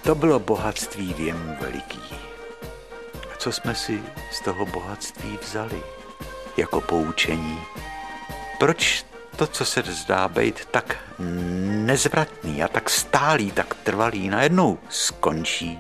To bylo bohatství věmu veliký. A co jsme si z toho bohatství vzali jako poučení? Proč to, co se zdá být tak nezvratný a tak stálý, tak trvalý, najednou skončí?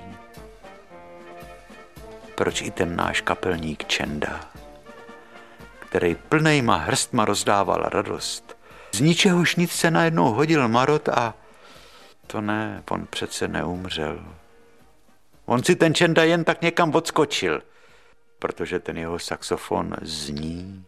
Proč i ten náš kapelník Čenda, který plnejma hrstma rozdával radost, z ničehož nic se najednou hodil marot a to ne, on přece neumřel. On si ten Čenda jen tak někam odskočil, protože ten jeho saxofon zní,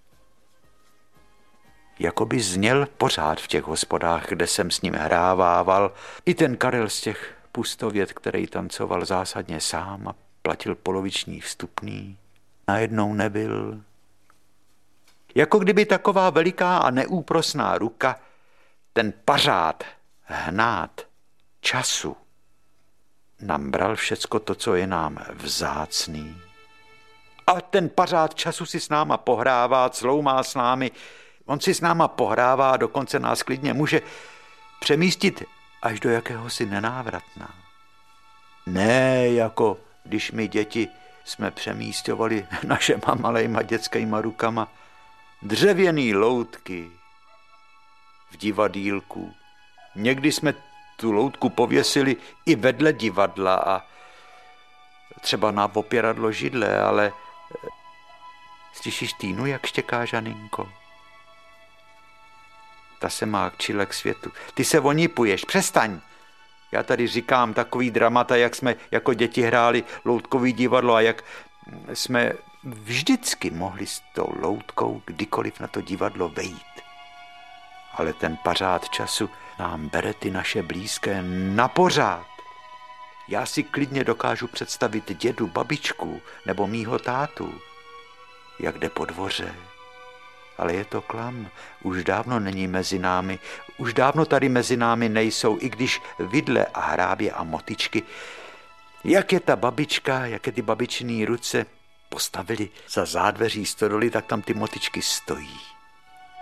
jako by zněl pořád v těch hospodách, kde jsem s ním hrávával. I ten Karel z těch Pustovět, který tancoval zásadně sám a platil poloviční vstupný, najednou nebyl. Jako kdyby taková veliká a neúprosná ruka, ten pařád, hnát času, nám bral všecko to, co je nám vzácný. A ten pařád času si s náma pohrává, cloumá s námi, on si s náma pohrává, dokonce nás klidně může přemístit až do jakéhosi nenávratná. Ne jako když my děti jsme přemísťovali našema malejma dětskýma rukama dřevěný loutky v divadýlku. Někdy jsme tu loutku pověsili i vedle divadla a třeba na opěradlo židle, ale slyšíš Týnu, jak štěká Žaninko? Ta se má čile k světu. Ty se vonipuješ, přestaň. Já tady říkám takový dramata, jak jsme jako děti hráli loutkový divadlo a jak jsme vždycky mohli s tou loutkou kdykoliv na to divadlo vejít. Ale ten pařád času nám bere ty naše blízké na pořád. Já si klidně dokážu představit dědu, babičku nebo mýho tátu, jak jde po dvoře. Ale je to klam, už dávno není mezi námi, už dávno tady mezi námi nejsou, i když vidle a hrábě a motičky, jak je ta babička, jak je ty babičný ruce postavili za zádveří stodoly, tak tam ty motičky stojí.